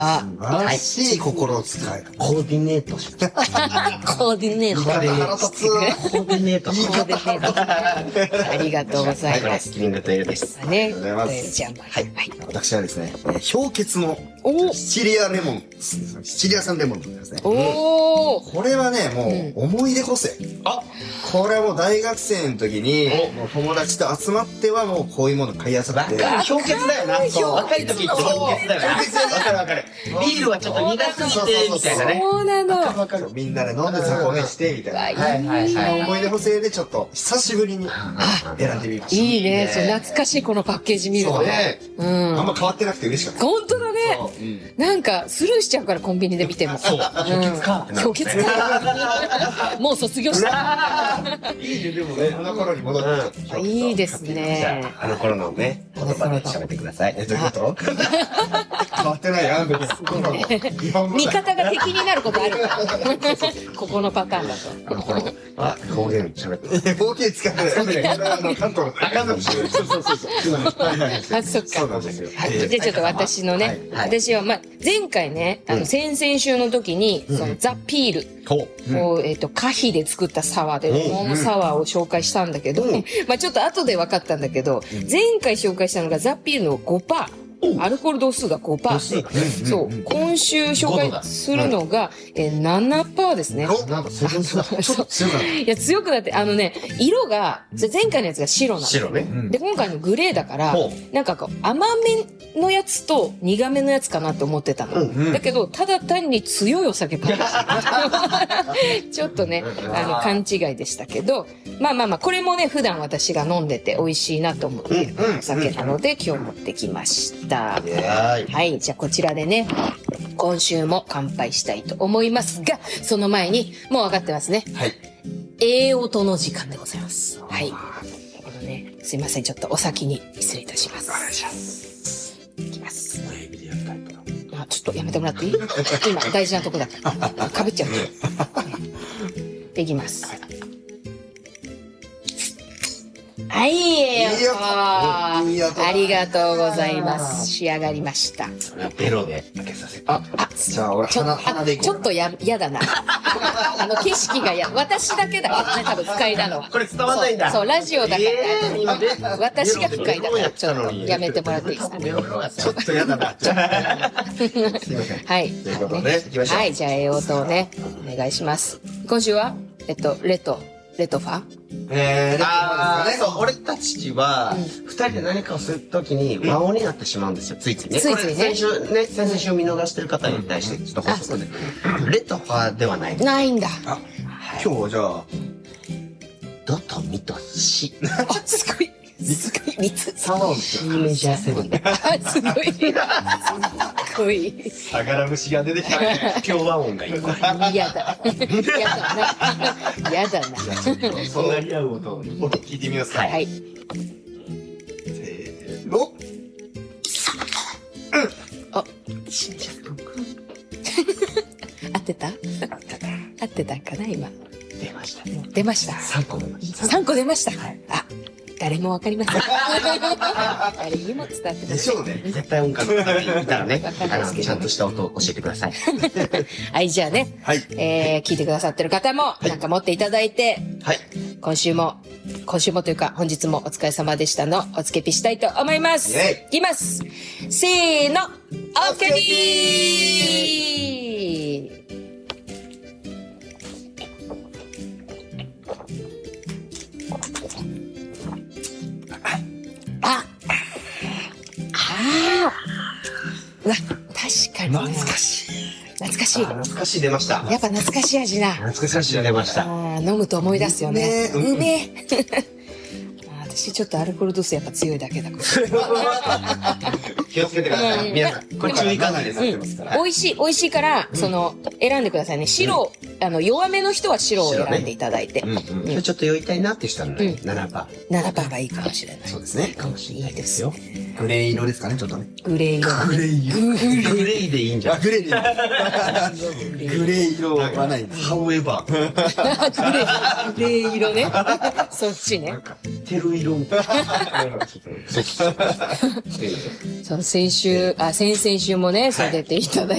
あ、 素晴らしい心遣い。 コーディネートしコーディネート。 腹立つ。 コーディネートしコーディネート。ありがとうございます。 キリングとエルです。 ね。 ありがとうございますエルちゃんも。はい。 私はですね、氷結のおシチリアレモン、シチリア産レモンでございますね。 おー。 これはね、もう思い出補正。 あ、 これはもう大学生の時に、もう友達と集まってはもうこういうもの買い漁って。 氷結だよな。 そう若い時って氷結だよな。わかるわかる。ビールはちょっと苦すぎて、みたいなね。 そうなの。 わかる。みんなで飲んで雑魚寝して、みたいな。 はいはいはい。 思い出補正でちょっと久しぶりに選んでみました。 いいね。そう懐かしいこのパッケージ見るとそうね。 うん。 あんま変わってなくて嬉しかった。 本当だね。なんかスルーしちゃうからコンビニで見ても。そう。 氷結かってなる氷結か。もう卒業した。 いいね、でもね、あの頃に戻ってきた。 いいですね。 あの頃のね、言葉で喋ってください。 どういうこと変わってないやん、別に。日本語だ。 味方が敵になることあるから。ここのパターンだと。 あ、方言喋って。 方言使ってない。これ関東の。そう。 あ、そっか。 そうなんですよ。 じゃあちょっと私のね、 はい私は、まあ、前回ね、先々週の時に、そのザ・ピールほう。 を、可否で作ったサワーで、レモンサワーを紹介したんだけど、まあちょっと後で分かったんだけど、前回紹介したのがザ・ピールの5%。アルコール度数が5%。そう。今週紹介するのが、7%ですね。 なんかセブンスだ。ちょっと強くなっいや、強くなって、色が、前回のやつが白なの。 白ね。 で、今回のグレーだからほ、 なんかこう、甘めのやつと苦めのやつかなって思ってたの。だけど、ただ単に強いお酒かもしれないちょっとね、勘違いでしたけど、まあ、これもね、普段私が飲んでて美味しいなと思っているお酒なので、今日持ってきました。はい、じゃあこちらでね、今週も乾杯したいと思いますが、その前に、もう分かってますね。 はい。 栄音の時間でございます。はい。すいません、ちょっとお先に失礼いたします。お願いします。いきます。あ、ちょっとやめてもらっていい今、大事なとこだから。かぶっちゃう。いきます。はい、栄音。 いい音ありがとうございます。仕上がりました。 ベロで開けさせて。 じゃあ俺鼻でいこう。 ちょっとやだな。景色が私だけだからね、多分不快なのは。 これ伝わんないんだ。 そう、ラジオだから。私が不快だから、ちょっとやめてもらっていいですかね。 ちょっとやだな。すいません。 はい。 ということで、行きましょう。 はい、じゃあ、栄養とね、お願いします。今週はレトファそう、俺たちは、二人で何かをするときに、和音になってしまうんですよ、ついついね。 ついついねこれ先々週見逃してる方に対して、ちょっと補足で。レとファではない。 ないんだ。 今日じゃあ、 ドとミとシ。 すごい。すごい、3つ。 サワーシメジャーセブンで。 すごい。すごい。 サガラ節が出てきたね。 今日和音がいい。 嫌だ。嫌だな。嫌だな。 そんなに合う音を聞いてみますか。 はい。 せーの。 あ、合ってた合ってたかな、今。 出ました。 出ました。 3個出ました。 3個出ました。あ、誰もわかりません。誰にも伝わってません。 でしょうね。 絶対音感の方がいたらねわかんないですけどちゃんとした音を教えてください。 はい、じゃあね。 はい。 聞いてくださってる方も、なんか持っていただいて、 はい。 今週もというか、本日もお疲れ様でしたの、おつけぴしたいと思います。 イェいきます。せーの、おつけぴうわ、確かに。 懐かしい。 懐かしい。 懐かしい出ました。 やっぱ懐かしい味な。 懐かしい出ました。 飲むと思い出すよね。 ねうめえ。私ちょっとアルコール度数やっぱ強いだけだから。 気をつけてください。皆さん、これ注意喚起です。 美味しいから、選んでくださいね。白、弱めの人は白を選んでいただいて。 今日ちょっと酔いたいなって人はね、7%。 7% がいいかもしれない。 そうですね。 かもしれないいいですよ。 グレー色ですかね、ちょっとね。 グレー色。 グレー色。 グレーでいいんじゃないグレーでいい。グレー色はないんです。 ハウエバー。 グレー色ね。そっちね。 てる色みたいな。 そう、先々週もね、そう出ていただいて。